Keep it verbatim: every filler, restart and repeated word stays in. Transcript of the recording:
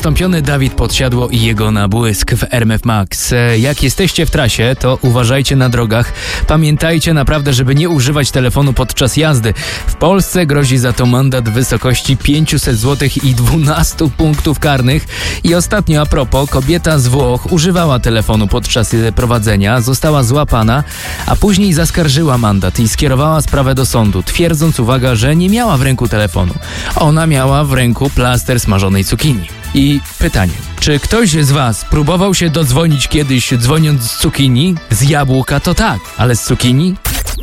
Niezastąpiony Dawid Podsiadło i jego nabłysk w R M F Max. Jak jesteście w trasie, to uważajcie na drogach. Pamiętajcie naprawdę, żeby nie używać telefonu podczas jazdy. W Polsce grozi za to mandat w wysokości pięćset złotych i dwanaście punktów karnych. I ostatnio a propos, kobieta z Włoch używała telefonu podczas prowadzenia, została złapana, a później zaskarżyła mandat i skierowała sprawę do sądu, twierdząc, uwaga, że nie miała w ręku telefonu. Ona miała w ręku plaster smażonej cukinii. I pytanie, czy ktoś z was próbował się dodzwonić kiedyś dzwoniąc z cukinii? Z jabłka to tak, ale z cukinii?